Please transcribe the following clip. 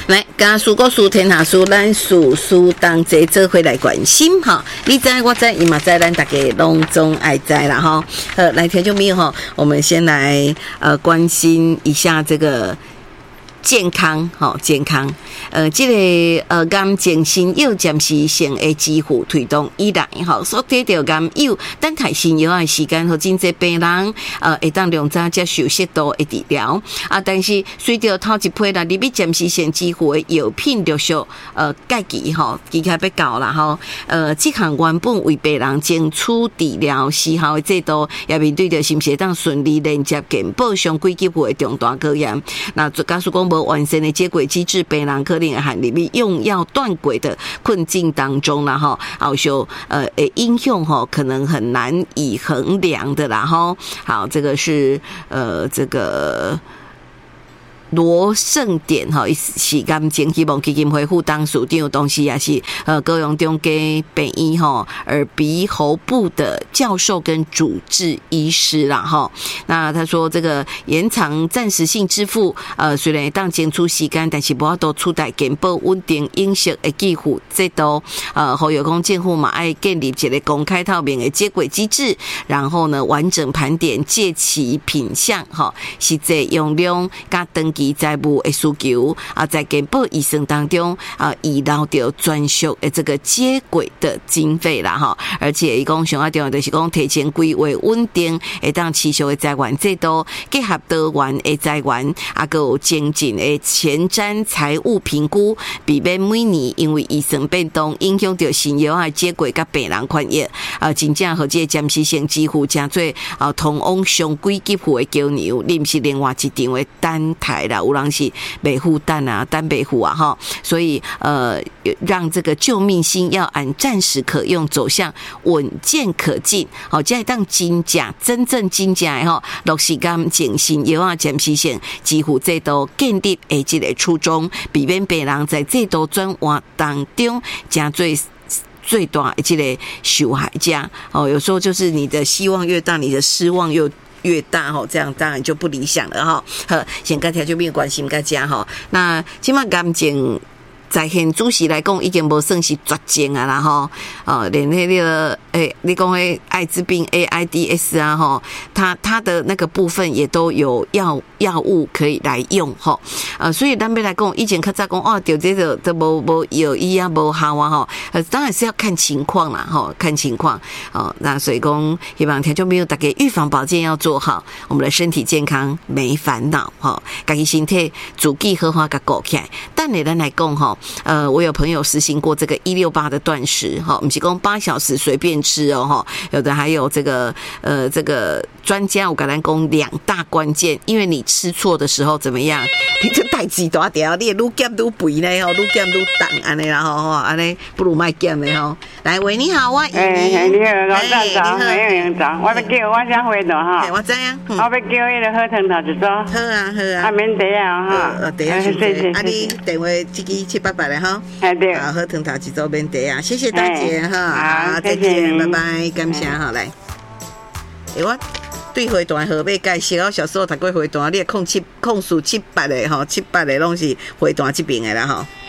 来，家属国属天下事，咱事事当这做回来关心哈。你知我知，伊嘛知，咱大家拢总爱知啦哈。来听众朋友哈，我们先来关心一下这个健康哈，健康。这个癌症新药暂时性的支付推动以来哈，所得到癌药等待新药的时间和真济病人会当量早接受适度的治疗啊，但是随着头一批啦，入去暂时性支付的药品陆续届期吼，期限要到啦吼，这项原本为病人争取治疗时效的制度，也面对着是不是当顺利连接健保上规给付的重大考验。那假使讲无完善的接轨机制，病人可能会陷入用药断轨的困境当中啦吼，好像影响吼可能很难以衡量的啦吼。好，这个是这个。罗盛典哈，是癌症希望基金会副董事长，同时也是高雄中家病院哈耳鼻喉部的教授跟主治医师啦哈。那他说这个延长暂时性支付，虽然当争取时间，但是无法度取代健保稳定饮食的支付制度。呼吁讲政府嘛爱建立一个公开透明的接轨机制，然后呢完整盘点借期品项哈，实际用量加登记债务的需求啊，在健保医生当中遗漏掉专属的这个接轨的经费啦哈，而且伊讲上啊重要就是讲提前规划稳定会当持续的资源制度，结合多元的资源，还有精进的前瞻财务评估，避免每年因为医生变动影响到新药啊接轨甲病人权益真正和这暂时性支付真做通往上规给付的交流，你不是另外一场的单台啦，有人是没负担啊，单没付啊哈，所以让这个救命新药按暂时可用走向稳健可进，好，这当真正真正的哈，落实癌症新药啊暂时性支付制度建立的这个初衷，避免病人在制度转换当中加最大的这个受害者哦，有时候就是你的希望越大，你的失望越大哈，这样当然就不理想了哈。好，先跟条就没有关心大家哈。那今麦癌症在现主席来讲，已经无算是绝症啊啦吼，连那个你讲的艾滋病 AIDS 啊吼，它的那个部分也都有药物可以来用吼，所以咱要来讲，以前较早讲哦，对这个都无有医啊，无效啊吼，当然是要看情况啦吼，看情况哦。那所以讲，希望听众朋友大家预防保健要做好，我们的身体健康没烦恼吼，家己身体自己好好甲顾起来。但你咱来讲吼。我有朋友实行过这个168的断食，哈，不是讲8小时随便吃哦，哈，有的还有这个专家我跟咱讲2大关键，因为你吃错的时候怎么样，你就代志大条，你愈减愈肥呢，吼，愈减愈重安尼啦，吼，安尼不如卖减的吼。来，喂，你好，我你好， 老早，早，我要叫我想回答哈， 我知啊， 我要叫迄个喝藤头一组， 好啊， 免茶啊哈， 茶啊，谢谢，你电话这个788的哈， 对， 喝藤头一组免茶啊，谢谢大姐哈，好，再见，拜拜，感谢哈，来，我对回弹号码介绍，我小时候读过回弹，你控数700的吼，700的拢是回弹这边的啦吼。